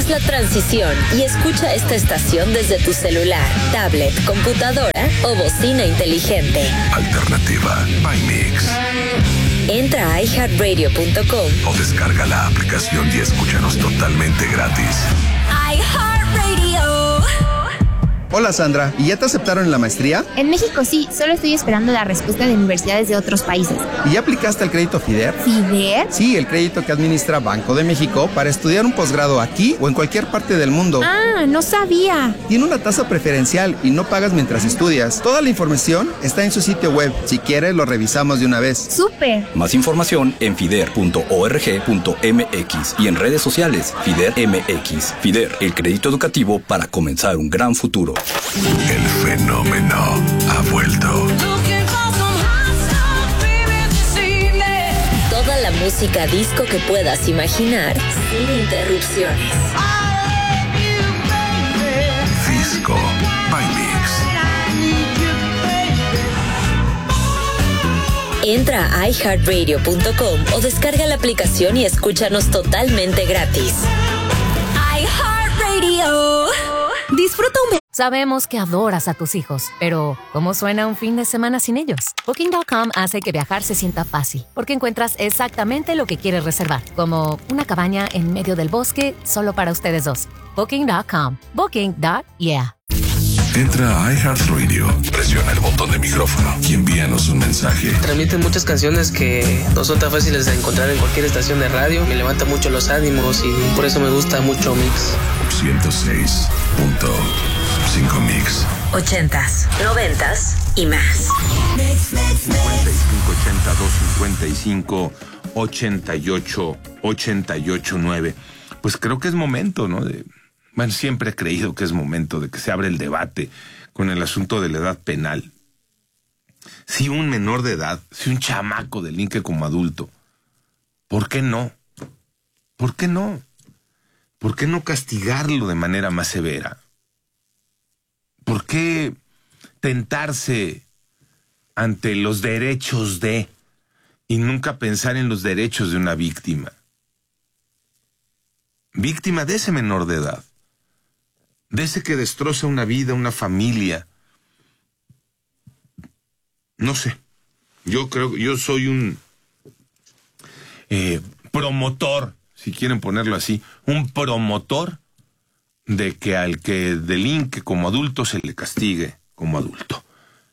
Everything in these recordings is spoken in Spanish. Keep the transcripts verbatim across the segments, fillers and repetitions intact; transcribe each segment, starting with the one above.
Haz la transición y escucha esta estación desde tu celular, tablet, computadora o bocina inteligente. Alternativa by Mix. Entra a i heart radio punto com o descarga la aplicación y escúchanos totalmente gratis. iHeartRadio. Hola Sandra, ¿y ya te aceptaron en la maestría? En México sí, solo estoy esperando la respuesta de universidades de otros países. ¿Y ya aplicaste el crédito FIDER? ¿FIDER? Sí, el crédito que administra Banco de México para estudiar un posgrado aquí o en cualquier parte del mundo. Ah, no sabía. Tiene una tasa preferencial y no pagas mientras estudias. Toda la información está en su sitio web. Si quieres, lo revisamos de una vez. ¡Súper! Más información en fider punto org punto mx y en redes sociales FIDER M X. FIDER, el crédito educativo para comenzar un gran futuro. El fenómeno ha vuelto. Toda la música disco que puedas imaginar sin interrupciones. Disco by Mix. Entra a i heart radio punto com o descarga la aplicación y escúchanos totalmente gratis. iHeartRadio. Disfruta un... Sabemos que adoras a tus hijos, pero ¿cómo suena un fin de semana sin ellos? Booking punto com hace que viajar se sienta fácil, porque encuentras exactamente lo que quieres reservar, como una cabaña en medio del bosque solo para ustedes dos. Booking punto com. Booking. Yeah. Entra a iHeartRadio, presiona el botón de micrófono y envíanos un mensaje. Transmiten muchas canciones que no son tan fáciles de encontrar en cualquier estación de radio. Me levanta mucho los ánimos y por eso me gusta mucho Mix. ciento seis punto cinco Mix. Ochentas, noventas y más. cincuenta y cinco, ochenta y cinco, dos cincuenta y cinco, ochenta y ocho, ochenta y ocho, nueve. Pues creo que es momento, ¿no? De, bueno, siempre he creído que es momento de que se abra el debate con el asunto de la edad penal. Si un menor de edad, si un chamaco delinque como adulto, ¿por qué no? ¿Por qué no? ¿Por qué no castigarlo de manera más severa? ¿Por qué tentarse ante los derechos de y nunca pensar en los derechos de una víctima? Víctima de ese menor de edad, de ese que destroza una vida, una familia. No sé, yo creo, yo soy un eh, promotor, si quieren ponerlo así, un promotor de que al que delinque como adulto se le castigue como adulto.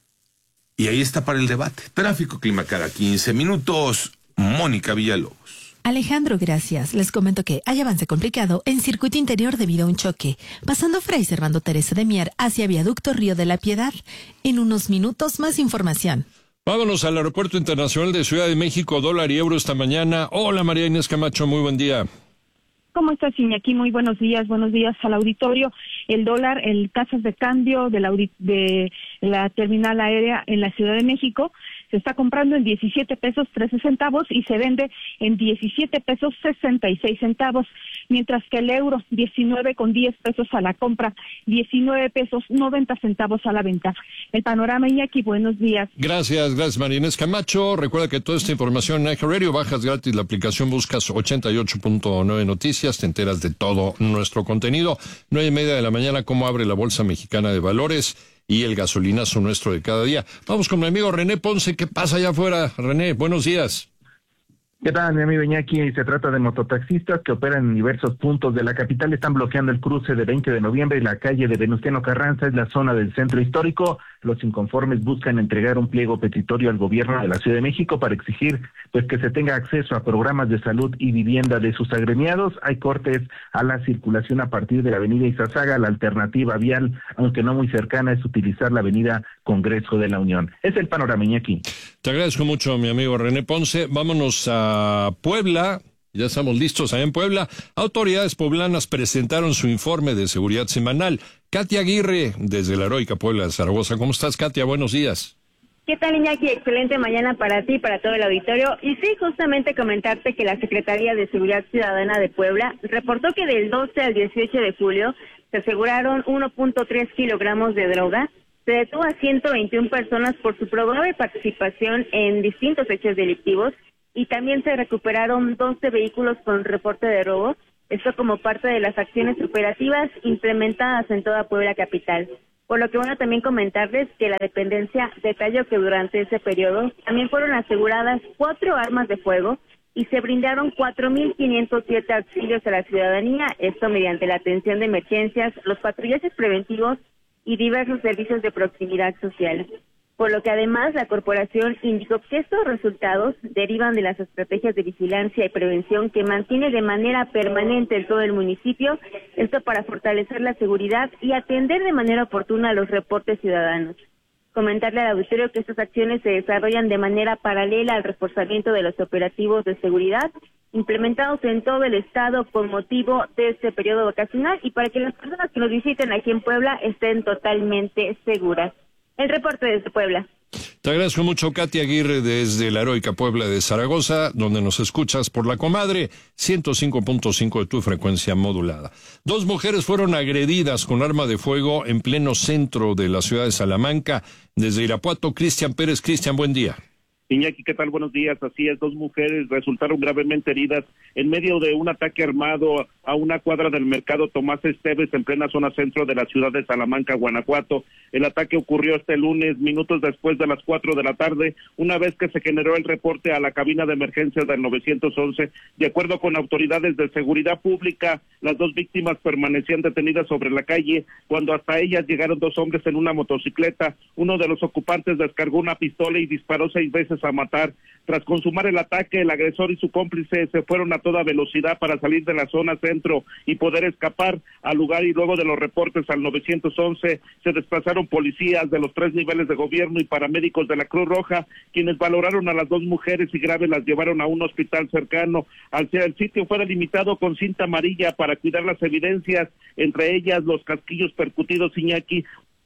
Y ahí está para el debate. Tráfico, clima cada quince minutos. Mónica Villalobos. Alejandro, gracias. Les comento que hay avance complicado en circuito interior debido a un choque, pasando Fray Servando Teresa de Mier hacia Viaducto Río de la Piedad. En unos minutos más información. Vámonos al Aeropuerto Internacional de Ciudad de México, dólar y euro esta mañana. Hola María Inés Camacho, muy buen día. ¿Cómo estás, Iñaki? Muy buenos días, buenos días al auditorio. El dólar, el tasas de cambio de la, de la terminal aérea en la Ciudad de México se está comprando en diecisiete pesos trece centavos y se vende en diecisiete pesos sesenta y seis centavos, mientras que el euro diecinueve con diez pesos a la compra, diecinueve pesos noventa centavos a la venta. El panorama, Iñaki, buenos días. Gracias, gracias María Inés Camacho. Recuerda que toda esta información en iHeartRadio, bajas gratis la aplicación, buscas ochenta y ocho punto nueve Noticias, te enteras de todo nuestro contenido. Nueve y media de la mañana, cómo abre la Bolsa Mexicana de Valores y el gasolinazo nuestro de cada día. Vamos con mi amigo René Ponce. ¿Qué pasa allá afuera? René, buenos días. ¿Qué tal, mi amigo Iñaki? Se trata de mototaxistas que operan en diversos puntos de la capital. Están bloqueando el cruce de veinte de noviembre y la calle de Venustiano Carranza, es la zona del centro histórico. Los inconformes buscan entregar un pliego petitorio al gobierno de la Ciudad de México para exigir pues que se tenga acceso a programas de salud y vivienda de sus agremiados. Hay cortes a la circulación a partir de la avenida Izazaga. La alternativa vial, aunque no muy cercana, es utilizar la avenida Congreso de la Unión. Es el panorama, Iñaki. Te agradezco mucho, mi amigo René Ponce. Vámonos a Puebla. Ya estamos listos allá en Puebla. Autoridades poblanas presentaron su informe de seguridad semanal. Katia Aguirre, desde la heroica Puebla de Zaragoza. ¿Cómo estás, Katia? Buenos días. ¿Qué tal, Iñaki? Excelente mañana para ti y para todo el auditorio. Y sí, justamente comentarte que la Secretaría de Seguridad Ciudadana de Puebla reportó que del doce al dieciocho de julio se aseguraron uno punto tres kilogramos de droga. Se detuvo a ciento veintiuna personas por su probable participación en distintos hechos delictivos y también se recuperaron doce vehículos con reporte de robo Esto como parte de las acciones operativas implementadas en toda Puebla capital. Por lo que bueno también comentarles que la dependencia detalló que durante ese periodo también fueron aseguradas cuatro armas de fuego y se brindaron cuatro mil quinientos siete auxilios a la ciudadanía, esto mediante la atención de emergencias, los patrullajes preventivos y diversos servicios de proximidad social. Por lo que además la corporación indicó que estos resultados derivan de las estrategias de vigilancia y prevención que mantiene de manera permanente en todo el municipio, esto para fortalecer la seguridad y atender de manera oportuna los reportes ciudadanos. Comentarle al auditorio que estas acciones se desarrollan de manera paralela al reforzamiento de los operativos de seguridad implementados en todo el estado con motivo de este periodo vacacional y para que las personas que nos visiten aquí en Puebla estén totalmente seguras. El reporte desde Puebla. Te agradezco mucho, Katy Aguirre, desde la heroica Puebla de Zaragoza, donde nos escuchas por la comadre ciento cinco punto cinco de tu frecuencia modulada. Dos mujeres fueron agredidas con arma de fuego en pleno centro de la ciudad de Salamanca. Desde Irapuato, Cristian Pérez. Cristian, buen día. Iñaki, ¿qué tal? Buenos días. Así es, dos mujeres resultaron gravemente heridas en medio de un ataque armado a una cuadra del mercado Tomás Esteves en plena zona centro de la ciudad de Salamanca, Guanajuato. El ataque ocurrió este lunes, minutos después de las cuatro de la tarde, una vez que se generó el reporte a la cabina de emergencias del nueve once. De acuerdo con autoridades de seguridad pública, las dos víctimas permanecían detenidas sobre la calle cuando hasta ellas llegaron dos hombres en una motocicleta. Uno de los ocupantes descargó una pistola y disparó seis veces a matar. Tras consumar el ataque, el agresor y su cómplice se fueron a toda velocidad para salir de la zona centro y poder escapar al lugar, y luego de los reportes al nueve once se desplazaron policías de los tres niveles de gobierno y paramédicos de la Cruz Roja, quienes valoraron a las dos mujeres y graves las llevaron a un hospital cercano. Al el sitio fue delimitado con cinta amarilla para cuidar las evidencias, entre ellas los casquillos percutidos, Iñaki.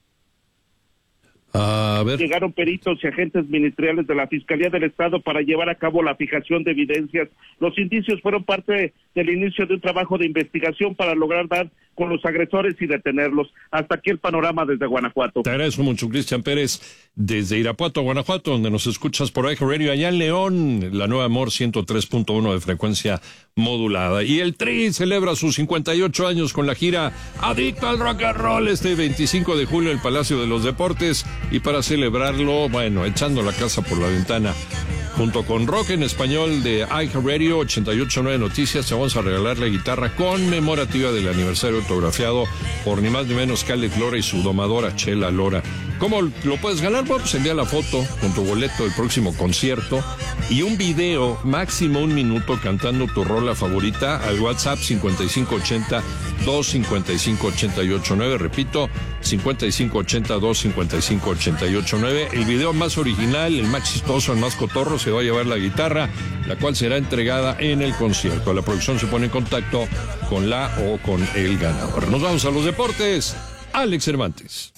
A ver. Llegaron peritos y agentes ministeriales de la Fiscalía del Estado para llevar a cabo la fijación de evidencias. Los indicios fueron parte del inicio de un trabajo de investigación para lograr dar con los agresores y detenerlos. Hasta aquí el panorama desde Guanajuato. Te agradezco mucho, Cristian Pérez, desde Irapuato, Guanajuato, donde nos escuchas por iHeartRadio, allá en León, la Nueva Amor ciento tres punto uno de frecuencia modulada. Y el Tri celebra sus cincuenta y ocho años con la gira Adicto al Rock and Roll este veinticinco de julio en el Palacio de los Deportes, y para celebrarlo, bueno, echando la casa por la ventana, junto con Rock en Español de iHeartRadio ochenta y ocho punto nueve Noticias, te vamos a regalar la guitarra conmemorativa del aniversario autografiado por ni más ni menos que Alex Lora y su domadora Chela Lora. ¿Cómo lo puedes ganar? Bueno, pues envía la foto con tu boleto del próximo concierto y un video, máximo un minuto, cantando tu rola favorita al WhatsApp cincuenta y cinco ochenta, dos cincuenta y cinco, ochenta y ocho nueve. Repito, cincuenta y cinco ochenta, dos cincuenta y cinco, ochenta y ocho nueve. El video más original, el más chistoso, el más cotorro, se va a llevar la guitarra, la cual será entregada en el concierto. La producción se pone en contacto con la o con el ganador. Nos vamos a los deportes. Alex Cervantes.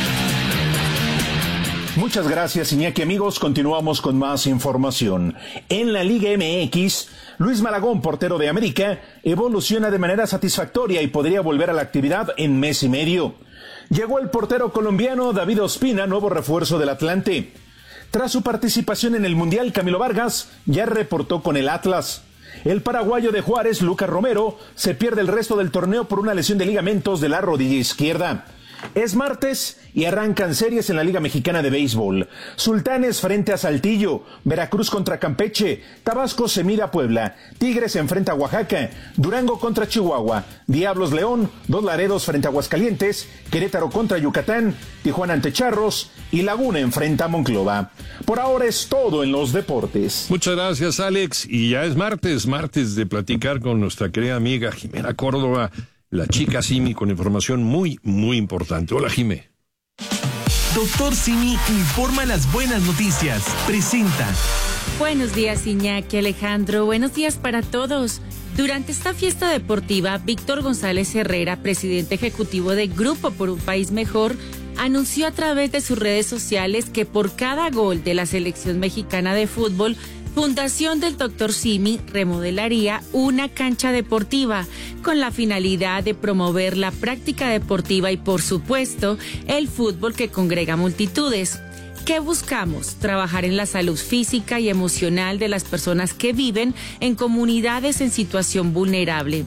Muchas gracias, Iñaki. Amigos, continuamos con más información. En la Liga M X, Luis Malagón, portero de América, evoluciona de manera satisfactoria y podría volver a la actividad en mes y medio. Llegó el portero colombiano David Ospina, nuevo refuerzo del Atlante. Tras su participación en el Mundial, Camilo Vargas ya reportó con el Atlas. El paraguayo de Juárez, Lucas Romero, se pierde el resto del torneo por una lesión de ligamentos de la rodilla izquierda. Es martes y arrancan series en la Liga Mexicana de Béisbol. Sultanes frente a Saltillo, Veracruz contra Campeche, Tabasco se mide a Puebla, Tigres se enfrenta a Oaxaca, Durango contra Chihuahua, Diablos León, Dos Laredos frente a Aguascalientes, Querétaro contra Yucatán, Tijuana ante Charros y Laguna enfrenta a Monclova. Por ahora es todo en los deportes. Muchas gracias, Alex. Y ya es martes, martes de platicar con nuestra querida amiga Jimena Córdoba, la chica Simi, con información muy, muy importante. Hola, Jimé. Doctor Simi informa las buenas noticias. Presenta. Buenos días, Iñaki, Alejandro. Buenos días para todos. Durante esta fiesta deportiva, Víctor González Herrera, presidente ejecutivo de Grupo por un País Mejor, anunció a través de sus redes sociales que por cada gol de la selección mexicana de fútbol, Fundación del Doctor Simi remodelaría una cancha deportiva con la finalidad de promover la práctica deportiva y, por supuesto, el fútbol que congrega multitudes. ¿Qué buscamos? Trabajar en la salud física y emocional de las personas que viven en comunidades en situación vulnerable.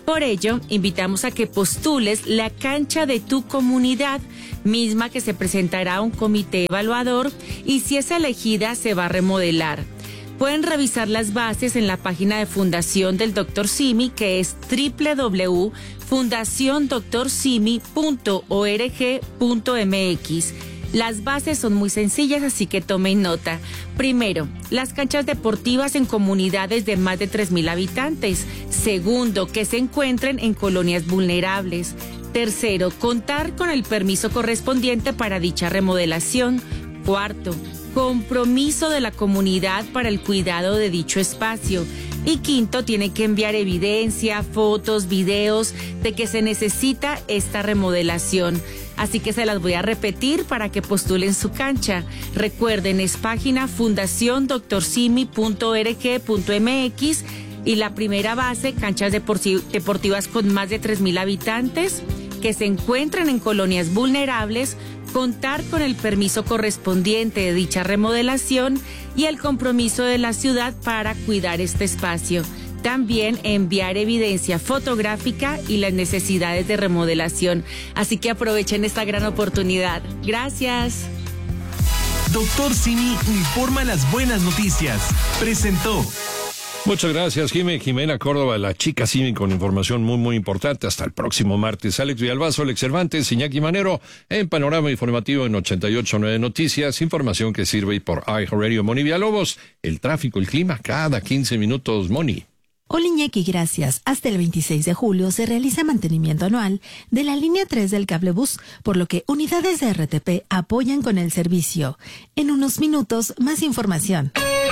Por ello, invitamos a que postules la cancha de tu comunidad, misma que se presentará a un comité evaluador y si es elegida se va a remodelar. Pueden revisar las bases en la página de Fundación del doctor Simi, que es doble u doble u doble u punto fundación doctor simi punto org punto m x. Las bases son muy sencillas, así que tomen nota. Primero, las canchas deportivas en comunidades de más de tres mil habitantes. Segundo, que se encuentren en colonias vulnerables. Tercero, contar con el permiso correspondiente para dicha remodelación. Cuarto, compromiso de la comunidad para el cuidado de dicho espacio. Y quinto, tiene que enviar evidencia, fotos, videos de que se necesita esta remodelación. Así que se las voy a repetir para que postulen su cancha. Recuerden, es página fundación doctor simi punto org punto m x y la primera base, canchas deportivas con más de tres mil habitantes que se encuentran en colonias vulnerables, contar con el permiso correspondiente de dicha remodelación y el compromiso de la ciudad para cuidar este espacio. También enviar evidencia fotográfica y las necesidades de remodelación. Así que aprovechen esta gran oportunidad. Gracias. doctor Simi informa las buenas noticias. Presentó. Muchas gracias, Jimé. Jimena Córdoba, la chica Simi, con información muy, muy importante. Hasta el próximo martes. Alex Villalbazo, Alex Cervantes, Iñaki Manero, en Panorama Informativo en ochenta y ocho punto nueve Noticias. Información que sirve por iHeartRadio. Moni Villalobos, el tráfico, el clima, cada quince minutos, Moni. Hola Iñaki, gracias. Hasta el veintiséis de julio se realiza mantenimiento anual de la línea tres del cablebús, por lo que unidades de R T P apoyan con el servicio. En unos minutos, más información.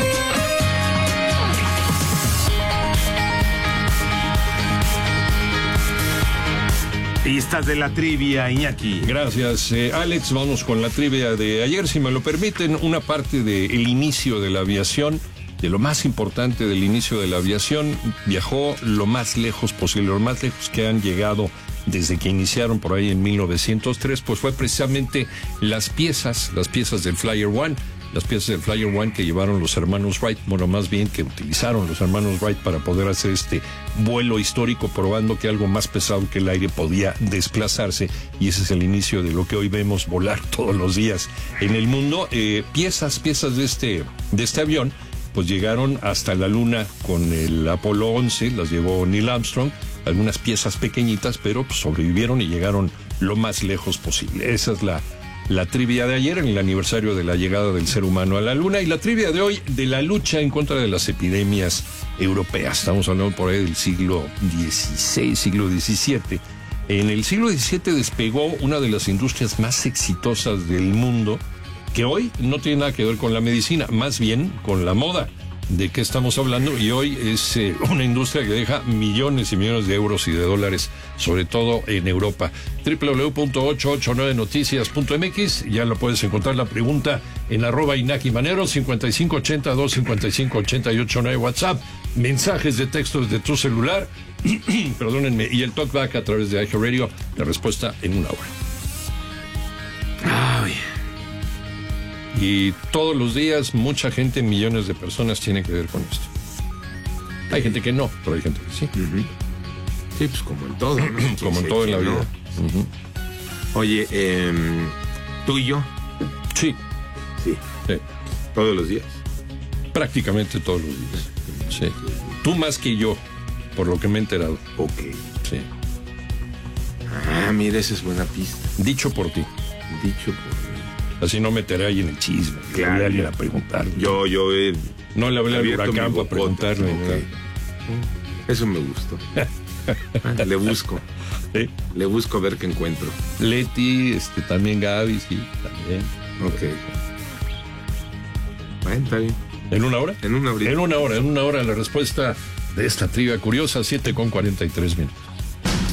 Pistas de la trivia, Iñaki. Gracias, eh, Alex. Vamos con la trivia de ayer, si me lo permiten. Una parte del inicio de la aviación, de lo más importante del inicio de la aviación, viajó lo más lejos posible, lo más lejos que han llegado desde que iniciaron por ahí en mil novecientos tres, pues fue precisamente las piezas, las piezas del Flyer One. Las piezas del Flyer One que llevaron los hermanos Wright, bueno, más bien que utilizaron los hermanos Wright para poder hacer este vuelo histórico, probando que algo más pesado que el aire podía desplazarse, y ese es el inicio de lo que hoy vemos volar todos los días en el mundo. Eh, piezas, piezas de este, de este avión, pues llegaron hasta la Luna con el Apolo once, las llevó Neil Armstrong, algunas piezas pequeñitas, pero pues, sobrevivieron y llegaron lo más lejos posible. Esa es la La trivia de ayer, en el aniversario de la llegada del ser humano a la Luna, y la trivia de hoy de la lucha en contra de las epidemias europeas. Estamos hablando por ahí del siglo dieciséis, siglo diecisiete. En el siglo diecisiete despegó una de las industrias más exitosas del mundo, que hoy no tiene nada que ver con la medicina, más bien con la moda. ¿De qué estamos hablando? Y hoy es eh, una industria que deja millones y millones de euros y de dólares, sobre todo en Europa. doble u doble u doble u punto ochocientos ochenta y nueve noticias punto m x. Ya lo puedes encontrar la pregunta en arroba Iñaki Manero, cincuenta y cinco ochenta, dos cincuenta y cinco ochenta y ocho nueve WhatsApp. Mensajes de texto desde tu celular, perdónenme, y el talkback a través de iHeartRadio. La respuesta en una hora. Ay. Y todos los días mucha gente, millones de personas tienen que ver con esto. Hay gente que no, pero hay gente que sí. Uh-huh. Sí, pues como en todo, ¿no? Como en todo en la vida. No. Uh-huh. Oye, eh, ¿tú y yo? Sí. sí. Sí. ¿Todos los días? Prácticamente todos los días. Sí. Tú más que yo, por lo que me he enterado. Ok. Sí. Ah, mira, esa es buena pista. Dicho por ti. Dicho por mí. Así no meteré ahí en el chisme. Claro. Le hablé a alguien a preguntar. Yo, yo he... No le hablé al huracán para preguntarle. Okay. Eso me gustó. Le busco. ¿Sí? Le busco a ver qué encuentro. Leti, este, también Gaby, sí, también. Ok. Bueno, está bien. ¿En una hora? En una hora. En una hora, en una hora la respuesta de esta trivia curiosa, siete con cuarenta y tres minutos.